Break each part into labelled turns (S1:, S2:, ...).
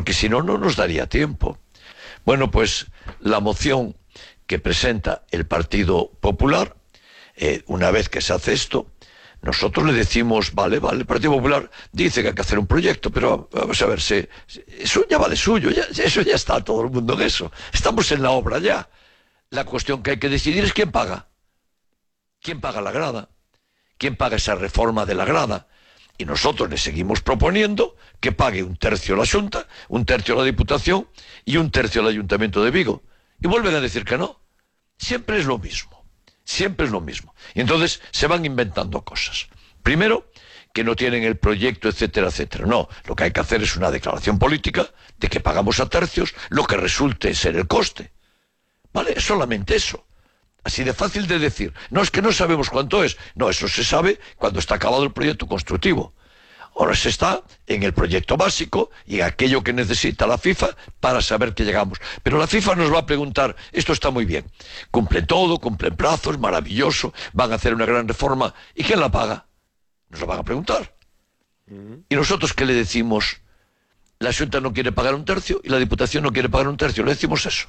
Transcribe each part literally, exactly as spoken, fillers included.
S1: porque si no, no nos daría tiempo. Bueno, pues la moción que presenta el Partido Popular, eh, una vez que se hace esto, nosotros le decimos, vale, vale, el Partido Popular dice que hay que hacer un proyecto, pero vamos a ver, se, eso ya vale suyo, ya, eso ya está todo el mundo en eso. Estamos en la obra ya. La cuestión que hay que decidir es quién paga. ¿Quién paga la grada? ¿Quién paga esa reforma de la grada? Y nosotros le seguimos proponiendo que pague un tercio la Xunta, un tercio la Diputación y un tercio el Ayuntamiento de Vigo. Y vuelven a decir que no. Siempre es lo mismo. Siempre es lo mismo. Y entonces se van inventando cosas. Primero, que no tienen el proyecto, etcétera, etcétera. No, lo que hay que hacer es una declaración política de que pagamos a tercios lo que resulte ser el coste. ¿Vale? Es solamente eso. Así de fácil de decir. No, es que no sabemos cuánto es. No, eso se sabe cuando está acabado el proyecto constructivo. Ahora se está en el proyecto básico y en aquello que necesita la FIFA para saber que llegamos. Pero la FIFA nos va a preguntar, esto está muy bien, cumplen todo, cumplen plazos, maravilloso, van a hacer una gran reforma. ¿Y quién la paga? Nos lo van a preguntar. Uh-huh. ¿Y nosotros qué le decimos? La Xunta no quiere pagar un tercio y la Diputación no quiere pagar un tercio. ¿Le decimos eso?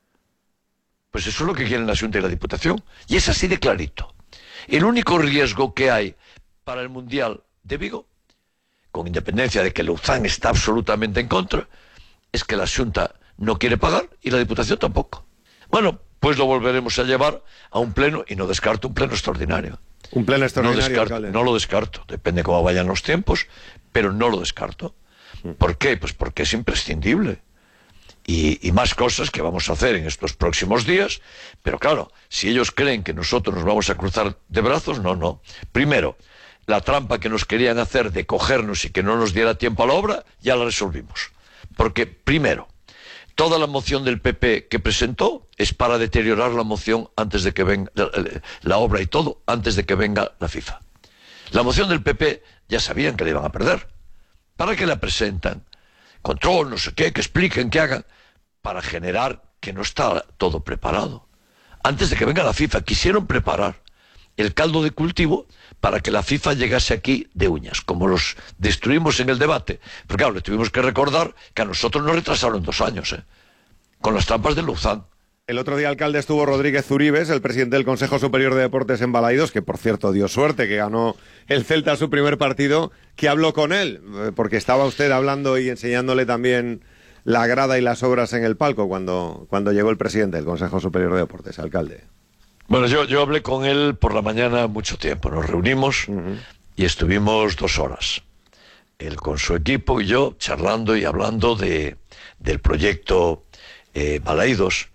S1: Pues eso es lo que quieren la Xunta y la Diputación. Y es así de clarito. El único riesgo que hay para el Mundial de Vigo, con independencia de que Louzán está absolutamente en contra, es que la Xunta no quiere pagar y la Diputación tampoco. Bueno, pues lo volveremos a llevar a un pleno y no descarto un pleno extraordinario.
S2: Un pleno extraordinario,
S1: no, descarto,
S2: alcalde.
S1: No lo descarto, depende cómo vayan los tiempos, pero no lo descarto. ¿Por qué? Pues porque es imprescindible. Y, y más cosas que vamos a hacer en estos próximos días, pero claro, si ellos creen que nosotros nos vamos a cruzar de brazos, no, no. Primero, la trampa que nos querían hacer de cogernos y que no nos diera tiempo a la obra, ya la resolvimos. Porque, primero, toda la moción del P P que presentó es para deteriorar la moción antes de que venga la, la obra y todo, antes de que venga la FIFA. La moción del P P ya sabían que la iban a perder. ¿Para qué la presentan? Control, no sé qué, que expliquen, que hagan, para generar que no está todo preparado. Antes de que venga la FIFA, quisieron preparar el caldo de cultivo para que la FIFA llegase aquí de uñas, como los destruimos en el debate. Porque claro, le tuvimos que recordar que a nosotros nos retrasaron dos años, ¿eh? Con las trampas de Louzán.
S2: El otro día, alcalde, estuvo Rodríguez Zuribes, el presidente del Consejo Superior de Deportes en Balaidos, que por cierto dio suerte, que ganó el Celta su primer partido, que habló con él, porque estaba usted hablando y enseñándole también la grada y las obras en el palco cuando, cuando llegó el presidente del Consejo Superior de Deportes, alcalde.
S1: Bueno, yo, yo hablé con él por la mañana mucho tiempo, nos reunimos uh-huh. y estuvimos dos horas. Él con su equipo y yo charlando y hablando de, del proyecto eh, Balaidos.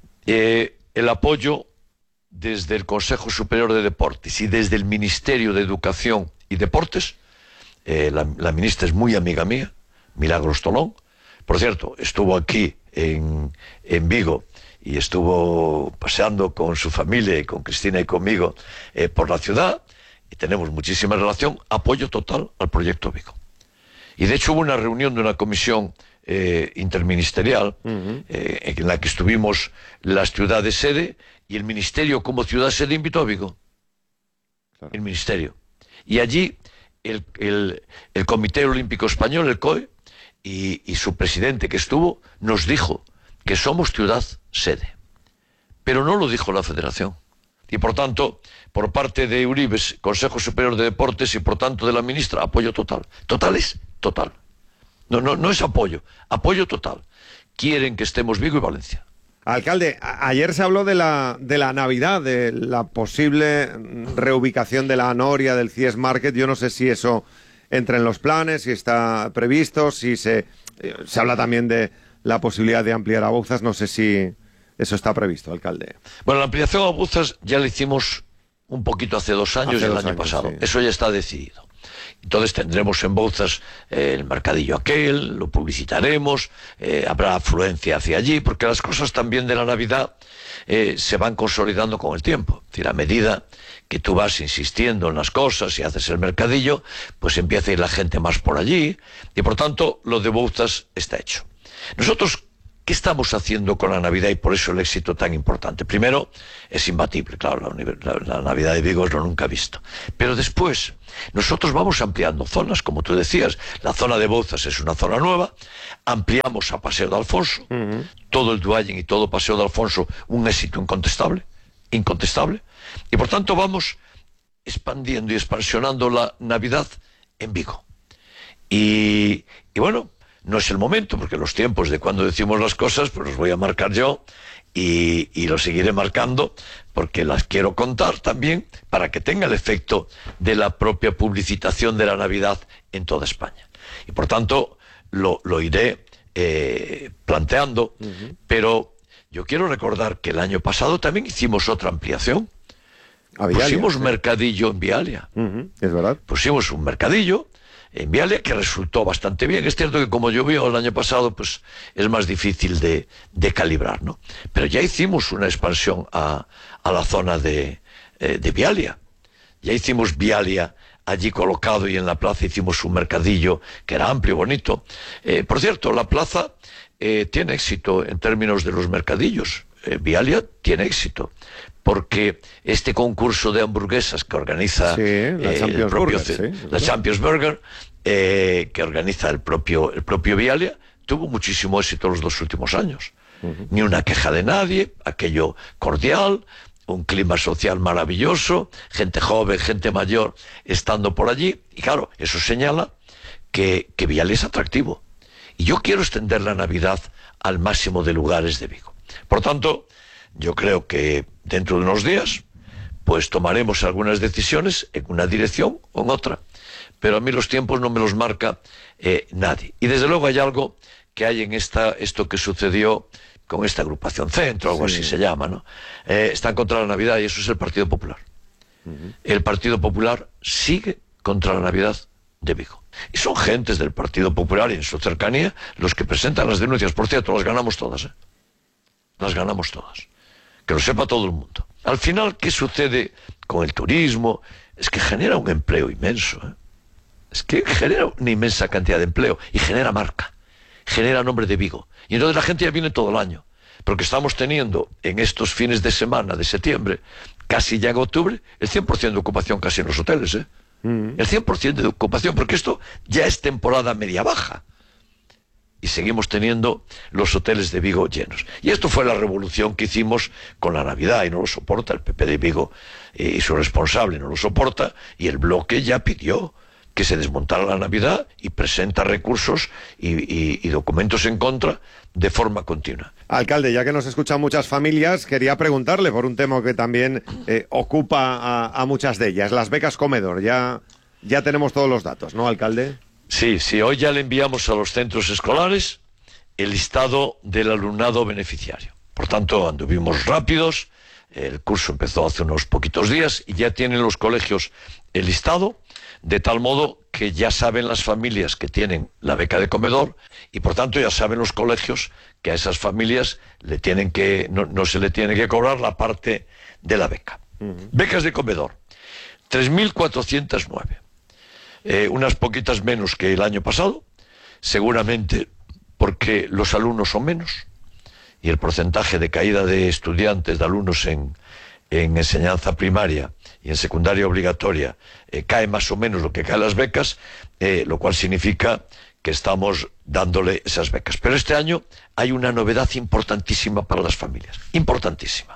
S1: Eh, el apoyo desde el Consejo Superior de Deportes y desde el Ministerio de Educación y Deportes, eh, la, la ministra es muy amiga mía, Milagros Tolón, por cierto, estuvo aquí en, en Vigo y estuvo paseando con su familia y con Cristina y conmigo eh, por la ciudad y tenemos muchísima relación, apoyo total al proyecto Vigo. Y de hecho hubo una reunión de una comisión Eh, interministerial uh-huh. eh, en la que estuvimos las ciudades sede y el ministerio como ciudad sede invitó a Vigo, claro. El ministerio, y allí el, el, el Comité Olímpico Español, el C O E, y, y su presidente que estuvo nos dijo que somos ciudad sede, pero no lo dijo la Federación. Y por tanto, por parte de Euribes, Consejo Superior de Deportes, y por tanto de la ministra, apoyo total. Total es total. No, no, no es apoyo, apoyo total. Quieren que estemos Vigo y Valencia.
S2: Alcalde, a- ayer se habló de la, de la Navidad, de la posible reubicación de la Noria, del C I E S Market. Yo no sé si eso entra en los planes, si está previsto, si se, eh, se habla también de la posibilidad de ampliar a Bouzas. No sé si eso está previsto, alcalde.
S1: Bueno, la ampliación a Bouzas ya la hicimos un poquito hace dos años
S2: hace
S1: y el
S2: dos
S1: año
S2: años,
S1: pasado.
S2: Sí.
S1: Eso ya está decidido. Entonces tendremos en Bouzas eh, el mercadillo aquel, lo publicitaremos, eh, habrá afluencia hacia allí, porque las cosas también de la Navidad eh, se van consolidando con el tiempo. Es decir, a medida que tú vas insistiendo en las cosas y haces el mercadillo, pues empieza a ir la gente más por allí, y por tanto lo de Bouzas está hecho. Nosotros ¿qué estamos haciendo con la Navidad y por eso el éxito tan importante? Primero, es imbatible, claro, la, la, la Navidad de Vigo es lo nunca visto. Pero después, nosotros vamos ampliando zonas, como tú decías, la zona de Bouzas es una zona nueva, ampliamos a Paseo de Alfonso, uh-huh. todo el Duayen y todo Paseo de Alfonso, un éxito incontestable, incontestable, y por tanto vamos expandiendo y expansionando la Navidad en Vigo. Y, y bueno, no es el momento, porque los tiempos de cuando decimos las cosas, pues los voy a marcar yo y, y los seguiré marcando, porque las quiero contar también para que tenga el efecto de la propia publicitación de la Navidad en toda España. Y por tanto, lo, lo iré eh, planteando, uh-huh. pero yo quiero recordar que el año pasado también hicimos otra ampliación. A Vialia, Pusimos ¿sí? mercadillo en Vialia.
S2: Uh-huh. Es verdad.
S1: Pusimos un mercadillo en Vialia que resultó bastante bien. Es cierto que como llovió el año pasado, pues es más difícil de, de calibrar, ¿no? Pero ya hicimos una expansión a, a la zona de, eh, de Vialia. Ya hicimos Vialia allí colocado y en la plaza hicimos un mercadillo que era amplio, bonito. Eh, por cierto, la plaza eh, tiene éxito en términos de los mercadillos. Eh, Vialia tiene éxito, porque este concurso de hamburguesas que organiza
S2: sí, la
S1: eh,
S2: Champions
S1: el propio,
S2: Burger, sí,
S1: la Champions Burger, eh, que organiza el propio, el propio Vialia, tuvo muchísimo éxito los dos últimos años. Uh-huh. Ni una queja de nadie, aquello cordial, un clima social maravilloso, gente joven, gente mayor estando por allí, y claro, eso señala que, que Vialia es atractivo. Y yo quiero extender la Navidad al máximo de lugares de Vigo. Por tanto, yo creo que dentro de unos días, pues tomaremos algunas decisiones en una dirección o en otra. Pero a mí los tiempos no me los marca eh, nadie. Y desde luego hay algo que hay en esta, esto que sucedió con esta agrupación Centro, algo sí. así se llama, ¿no? Eh, están contra la Navidad y eso es el Partido Popular. Uh-huh. El Partido Popular sigue contra la Navidad de Vigo. Y son gentes del Partido Popular y en su cercanía los que presentan las denuncias. Por cierto, las ganamos todas, ¿eh? Las ganamos todas. Que lo sepa todo el mundo. Al final, ¿qué sucede con el turismo? Es que genera un empleo inmenso, ¿eh? Es que genera una inmensa cantidad de empleo y genera marca, genera nombre de Vigo. Y entonces la gente ya viene todo el año, porque estamos teniendo en estos fines de semana de septiembre, casi ya en octubre, el cien por ciento de ocupación casi en los hoteles, ¿eh? Mm. El cien por ciento de ocupación, porque esto ya es temporada media-baja. Y seguimos teniendo los hoteles de Vigo llenos. Y esto fue la revolución que hicimos con la Navidad, y no lo soporta el P P de Vigo, eh, y su responsable no lo soporta, y el bloque ya pidió que se desmontara la Navidad y presenta recursos y, y, y documentos en contra de forma continua.
S2: Alcalde, ya que nos escuchan muchas familias, quería preguntarle por un tema que también eh, ocupa a, a muchas de ellas, las becas comedor. Ya, ya tenemos todos los datos, ¿no, alcalde?
S1: Sí, sí, hoy ya le enviamos a los centros escolares el listado del alumnado beneficiario. Por tanto, anduvimos rápidos, el curso empezó hace unos poquitos días y ya tienen los colegios el listado, de tal modo que ya saben las familias que tienen la beca de comedor y por tanto ya saben los colegios que a esas familias le tienen que, no, no se le tiene que cobrar la parte de la beca. Uh-huh. Becas de comedor, tres mil cuatrocientos nueve. Eh, unas poquitas menos que el año pasado, seguramente porque los alumnos son menos y el porcentaje de caída de estudiantes, de alumnos en, en enseñanza primaria y en secundaria obligatoria eh, cae más o menos lo que caen las becas, eh, lo cual significa que estamos dándole esas becas. Pero este año hay una novedad importantísima para las familias, importantísima.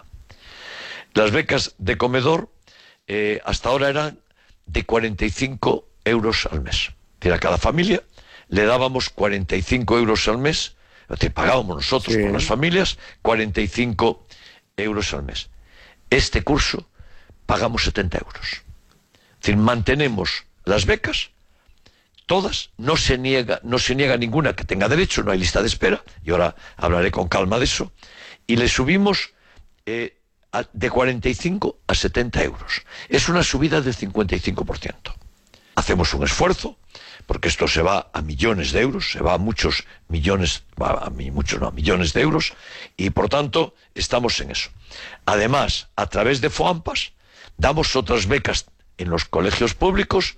S1: Las becas de comedor eh, hasta ahora eran de cuarenta y cinco euros al mes. Es decir, a cada familia le dábamos cuarenta y cinco euros al mes, es decir, pagábamos nosotros sí. por las familias cuarenta y cinco euros al mes. Este curso pagamos setenta euros. Es decir, mantenemos las becas, todas, no se niega, no se niega ninguna que tenga derecho, no hay lista de espera, y ahora hablaré con calma de eso, y le subimos eh, a, de cuarenta y cinco a setenta euros. Es una subida del cincuenta y cinco por ciento. Hacemos un esfuerzo, porque esto se va a millones de euros, se va a muchos millones, va a muchos no, a millones de euros, y por tanto estamos en eso. Además, a través de FOAMPAS, damos otras becas en los colegios públicos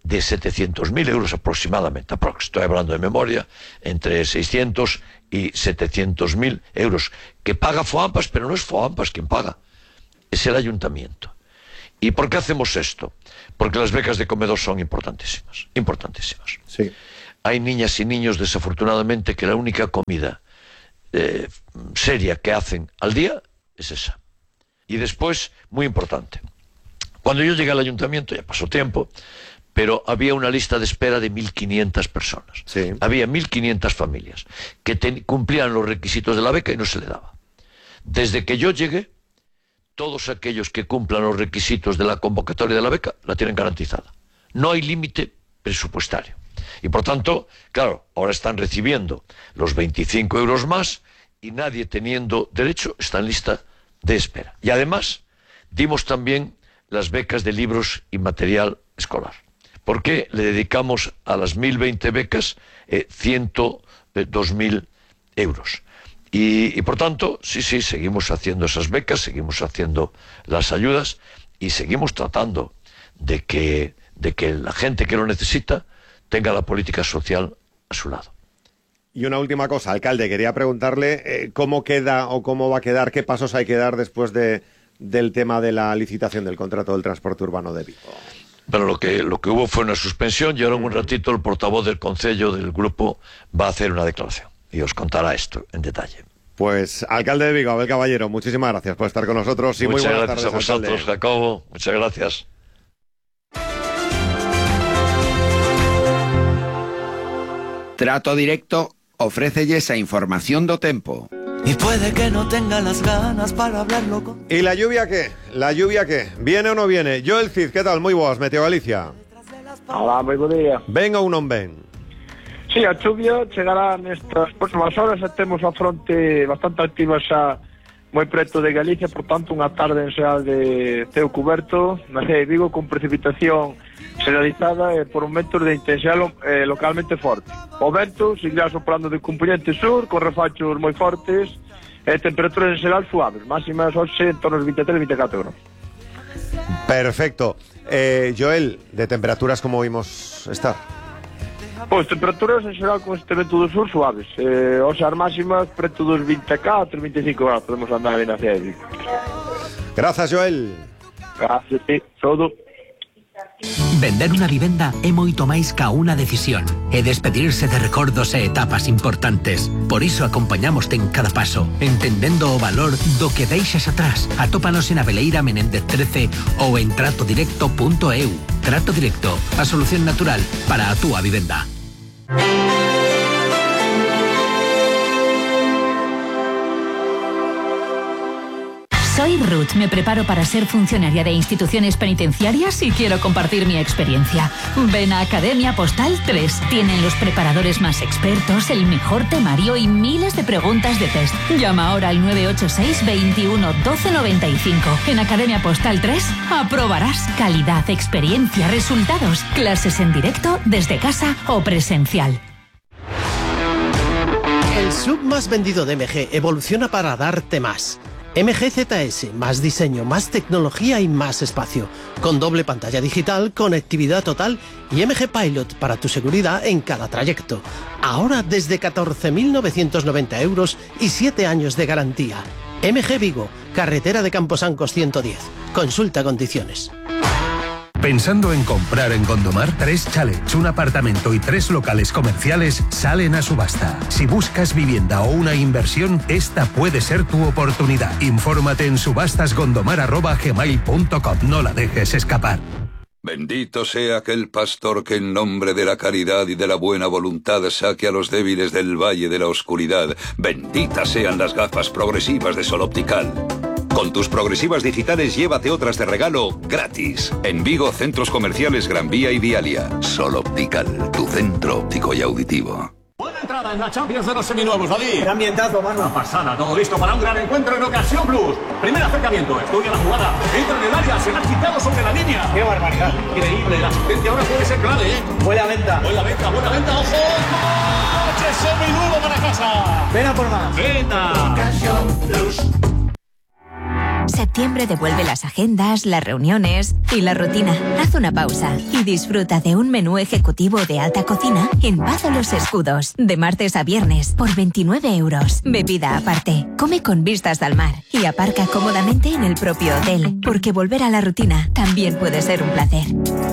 S1: de setecientos mil euros aproximadamente, estoy hablando de memoria, entre seiscientos y setecientos mil euros, que paga FOAMPAS, pero no es FOAMPAS quien paga, es el ayuntamiento. ¿Y por qué hacemos esto? Porque las becas de comedor son importantísimas, importantísimas.
S2: Sí. Hay
S1: niñas y niños, desafortunadamente, que la única comida eh, seria que hacen al día es esa. Y después, muy importante, cuando yo llegué al ayuntamiento, ya pasó tiempo, pero había una lista de espera de mil quinientas personas.
S2: Sí.
S1: Había mil quinientas familias que cumplían los requisitos de la beca y no se le daba. Desde que yo llegué, todos aquellos que cumplan los requisitos de la convocatoria de la beca la tienen garantizada. No hay límite presupuestario. Y por tanto, claro, ahora están recibiendo los veinticinco euros más y nadie teniendo derecho está en lista de espera. Y además, dimos también las becas de libros y material escolar. ¿Por qué le dedicamos a las mil veinte becas eh, ciento dos mil euros? Y, y por tanto, sí, sí, seguimos haciendo esas becas, seguimos haciendo las ayudas y seguimos tratando de que, de que la gente que lo necesita tenga la política social a su lado.
S2: Y una última cosa, alcalde, quería preguntarle eh, cómo queda o cómo va a quedar, qué pasos hay que dar después de, del tema de la licitación del contrato del transporte urbano de Vigo.
S1: Pero lo que, lo que hubo fue una suspensión y ahora en un ratito el portavoz del Concello del grupo va a hacer una declaración y os contará esto en detalle.
S2: Pues, alcalde de Vigo, Abel Caballero, muchísimas gracias por estar con nosotros y
S1: muchas
S2: muy buenas
S1: gracias
S2: tardes,
S1: a vosotros,
S2: alcalde.
S1: Jacobo. Muchas gracias.
S3: Trato Directo ofrécelle esa información do tempo.
S4: Y puede que no tenga las ganas para hablarlo con...
S2: ¿Y la lluvia qué? ¿La lluvia qué? ¿Viene o no viene? Joel Cid, ¿qué tal? Muy boas, Meteo Galicia.
S5: Hola, moi bo día.
S2: Ben ou non ben?
S5: Sí, a chuvia chegará nestas próximas horas e temos a fronte bastante activa xa moi preto de Galicia, por tanto unha tarde en xeral de ceo cuberto na cidade de Vigo con precipitación generalizada e por momentos de intensidade eh, localmente forte. O vento seguirá soprando de componente sur con refachos moi fortes e temperaturas en xeral suaves, máximas hoxe en torno aos vinte e tres a vinte e catro grados.
S2: Perfecto. Eh, Joel, de temperaturas como vimos estar?
S5: Pois temperaturas en xeral con este vento do sur suaves. Eh, hoxe as máximas preto dos vinte e catro, vinte e cinco grados podemos andar aí na cidade de Vigo.
S2: Grazas, Joel.
S5: Gracias, sí, todo.
S6: Vender unha vivenda é moito máis ca unha decisión. É despedirse de recordos e etapas importantes. Por iso acompañamoste en cada paso, entendendo o valor do que deixas atrás. Atópanos en Aveleira Menéndez trece ou en trato directo punto e u. Trato Directo, a solución natural para a túa vivenda.
S7: Soy Ruth, me preparo para ser funcionaria de instituciones penitenciarias y quiero compartir mi experiencia. Ven a Academia Postal tres. Tienen los preparadores más expertos, el mejor temario y miles de preguntas de test. Llama ahora al nueve ocho seis, veintiuno, doce noventa y cinco. En Academia Postal tres aprobarás calidad, experiencia, resultados, clases en directo, desde casa o presencial.
S8: El sub más vendido de M G evoluciona para darte más. M G Z S, más diseño, más tecnología y más espacio. Con doble pantalla digital, conectividad total y M G Pilot para tu seguridad en cada trayecto. Ahora desde catorce mil novecientos noventa euros y siete años de garantía. M G Vigo, carretera de Camposancos ciento diez. Consulta condiciones.
S9: Pensando en comprar en Gondomar, tres chalets, un apartamento y tres locales comerciales salen a subasta. Si buscas vivienda o una inversión, esta puede ser tu oportunidad. Infórmate en subastas gondomar arroba gmail punto com. No la dejes escapar.
S10: Bendito sea aquel pastor que en nombre de la caridad y de la buena voluntad saque a los débiles del valle de la oscuridad. Benditas sean las gafas progresivas de Sol Optical. Con tus progresivas digitales llévate otras de regalo gratis. En Vigo, centros comerciales Gran Vía y Vialia. Sol Optical, tu centro óptico y auditivo.
S11: Buena entrada en la Champions de los seminuevos, David.
S12: Qué ambientazo, mano.
S11: Una pasada, todo listo para un gran encuentro en Ocasión Plus. Primer acercamiento, estudia la jugada, entra en el área, se la ha quitado sobre la línea.
S12: Qué barbaridad.
S11: Increíble, la asistencia ahora puede ser clave, ¿eh?
S12: Buena venta.
S11: Buena venta, buena venta, ojo. ¡Coche seminuevo para casa!
S12: Ven a por más.
S11: Venta.
S12: Ocasión Plus. septiembre devuelve las agendas, las reuniones y la rutina. Haz una pausa y disfruta de un menú ejecutivo de alta cocina en Pazo Los Escudos, de martes a viernes, por veintinueve euros. Bebida aparte. Come con vistas al mar y aparca cómodamente en el propio hotel, porque volver a la rutina también puede ser un placer.